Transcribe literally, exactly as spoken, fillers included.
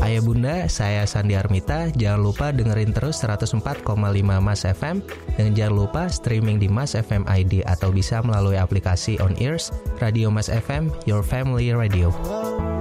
Ayah bunda, saya Sandi Armita. Jangan lupa dengerin terus seratus empat koma lima Mas F M. Dan jangan lupa streaming di Mas F M I D atau bisa melalui aplikasi On Ears, Radio Mas F M, Your Family Radio.